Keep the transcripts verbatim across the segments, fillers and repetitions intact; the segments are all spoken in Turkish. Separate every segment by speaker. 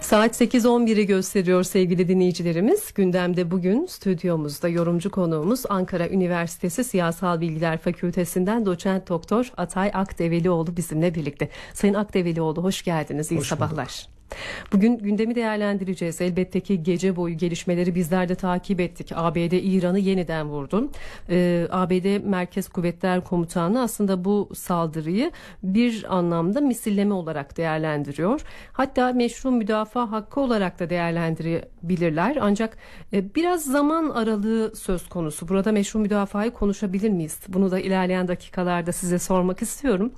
Speaker 1: Saat sekiz on biri gösteriyor sevgili dinleyicilerimiz. Gündemde bugün stüdyomuzda yorumcu konuğumuz Ankara Üniversitesi Siyasal Bilgiler Fakültesinden doçent doktor Atay Akdevelioğlu bizimle birlikte. Sayın Akdevelioğlu hoş geldiniz. İyi hoş sabahlar. Bulduk. Bugün gündemi değerlendireceğiz. Elbette ki gece boyu gelişmeleri bizler de takip ettik. A B D İran'ı yeniden vurdu. Ee, A B D Merkez Kuvvetler Komutanı aslında bu saldırıyı bir anlamda misilleme olarak değerlendiriyor. Hatta meşru müdafaa hakkı olarak da değerlendirebilirler. Ancak e, biraz zaman aralığı söz konusu. Burada meşru müdafayı konuşabilir miyiz? Bunu da ilerleyen dakikalarda size sormak istiyorum.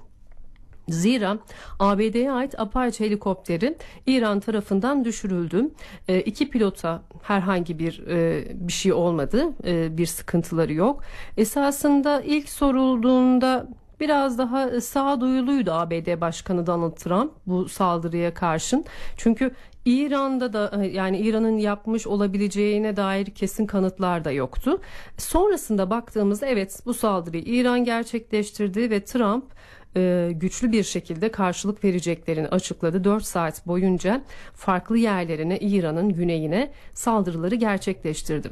Speaker 1: Zira A B D'ye ait Apache helikopteri İran tarafından düşürüldü. E, iki pilota herhangi bir e, bir şey olmadı, e, bir sıkıntıları yok. Esasında ilk sorulduğunda biraz daha sağduyuluydu A B D Başkanı Donald Trump bu saldırıya karşın. Çünkü İran'da da yani İran'ın yapmış olabileceğine dair kesin kanıtlar da yoktu. Sonrasında baktığımızda evet bu saldırıyı İran gerçekleştirdi ve Trump e, güçlü bir şekilde karşılık vereceklerini açıkladı. dört saat boyunca farklı yerlerine İran'ın güneyine saldırıları gerçekleştirdi.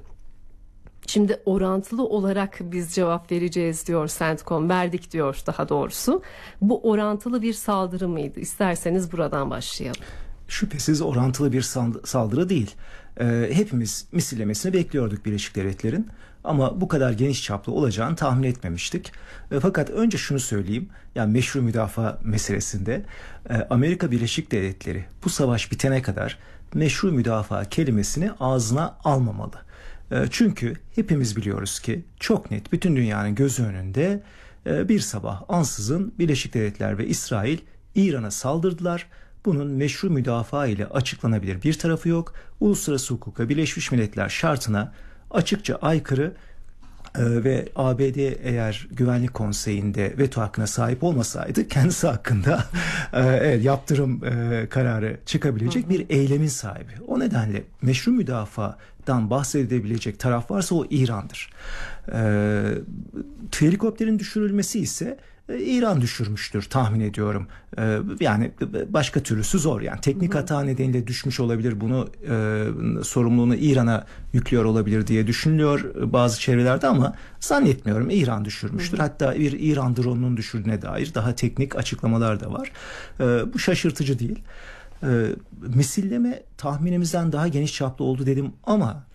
Speaker 1: Şimdi orantılı olarak biz cevap vereceğiz diyor CENTCOM, verdik diyor daha doğrusu. Bu orantılı bir saldırı mıydı? İsterseniz buradan başlayalım.
Speaker 2: Şüphesiz orantılı bir saldırı değil. Ee, hepimiz misillemesini bekliyorduk Birleşik Devletler'in. Ama bu kadar geniş çaplı olacağını tahmin etmemiştik. E, fakat önce şunu söyleyeyim. Yani meşru müdafaa meselesinde e, Amerika Birleşik Devletleri bu savaş bitene kadar meşru müdafaa kelimesini ağzına almamalı. E, çünkü hepimiz biliyoruz ki çok net bütün dünyanın gözü önünde e, bir sabah ansızın Birleşik Devletler ve İsrail İran'a saldırdılar. Bunun meşru müdafaa ile açıklanabilir bir tarafı yok. Uluslararası hukuka, Birleşmiş Milletler şartına açıkça aykırı e, ve A B D eğer Güvenlik Konseyi'nde veto hakkına sahip olmasaydı kendisi hakkında e, evet, yaptırım e, kararı çıkabilecek hı hı. bir eylemin sahibi. O nedenle meşru müdafadan bahsedebilecek taraf varsa o İran'dır. E, helikopterin düşürülmesi ise İran düşürmüştür tahmin ediyorum. Ee, yani başka türlüsü zor. Yani teknik hata nedeniyle düşmüş olabilir. Bunu e, sorumluluğunu İran'a yüklüyor olabilir diye düşünülüyor bazı çevrelerde ama zannetmiyorum İran düşürmüştür. Hı hı. Hatta bir İran drone'unun düşürdüğüne dair daha teknik açıklamalar da var. Ee, bu şaşırtıcı değil. Ee, misilleme tahminimizden daha geniş çaplı oldu dedim ama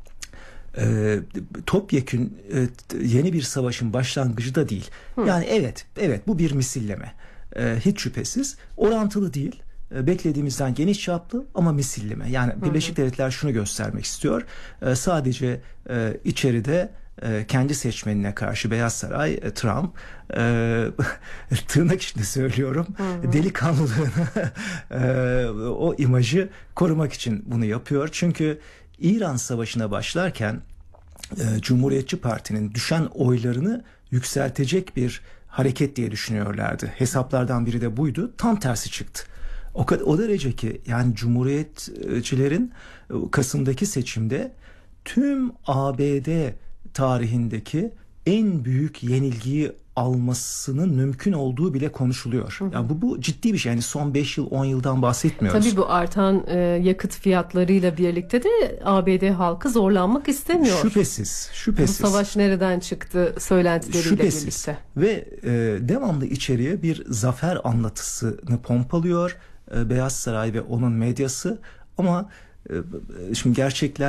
Speaker 2: E, topyekün e, yeni bir savaşın başlangıcı da değil. Hı. Yani evet, evet bu bir misilleme. E, hiç şüphesiz orantılı değil. E, beklediğimizden geniş çaplı ama misilleme. Yani hı hı. Birleşik Devletler şunu göstermek istiyor. E, sadece e, içeride e, kendi seçmenine karşı Beyaz Saray, e, Trump e, tırnak içinde söylüyorum hı hı. delikanlılığını e, o imajı korumak için bunu yapıyor. Çünkü İran Savaşı'na başlarken e, Cumhuriyetçi Parti'nin düşen oylarını yükseltecek bir hareket diye düşünüyorlardı. Hesaplardan biri de buydu. Tam tersi çıktı. O, o derece ki yani Cumhuriyetçilerin Kasım'daki seçimde tüm A B D tarihindeki en büyük yenilgiyi almasının mümkün olduğu bile konuşuluyor. Hı hı. Yani bu, bu ciddi bir şey. Yani son beş yıl on yıldan bahsetmiyoruz.
Speaker 1: Tabii bu artan e, yakıt fiyatlarıyla birlikte de A B D halkı zorlanmak istemiyor.
Speaker 2: Şüphesiz. Şüphesiz.
Speaker 1: Bu savaş nereden çıktı söylentileriyle
Speaker 2: şüphesiz.
Speaker 1: birlikte.
Speaker 2: Ve e, devamlı içeriye bir zafer anlatısını pompalıyor e, Beyaz Saray ve onun medyası ama e, şimdi gerçekler